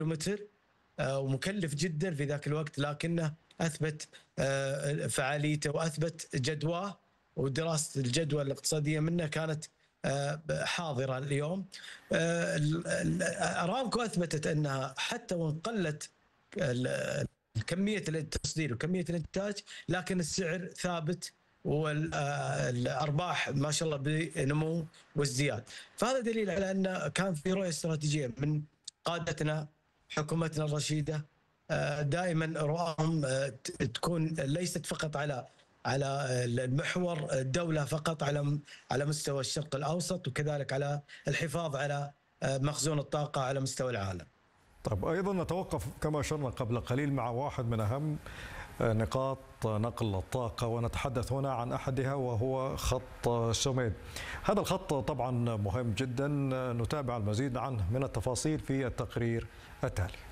كيلومتر، ومكلف جدا في ذاك الوقت، لكنه اثبت فعاليته واثبت جدواه، ودراسه الجدوى الاقتصاديه منه كانت حاضره اليوم. ارامكو اثبتت انها حتى وان قلت كميه التصدير وكميه الانتاج، لكن السعر ثابت والارباح ما شاء الله بنمو وازدياد. فهذا دليل على ان كان في رؤيه استراتيجيه من قادتنا، حكومتنا الرشيده. دائما رؤاهم تكون ليست فقط على المحور الدوله فقط، على مستوى الشرق الاوسط، وكذلك على الحفاظ على مخزون الطاقه على مستوى العالم. طيب، أيضا نتوقف كما أشرنا قبل قليل مع واحد من أهم نقاط نقل الطاقة، ونتحدث هنا عن أحدها وهو خط سوميد. هذا الخط طبعا مهم جدا، نتابع المزيد عنه من التفاصيل في التقرير التالي.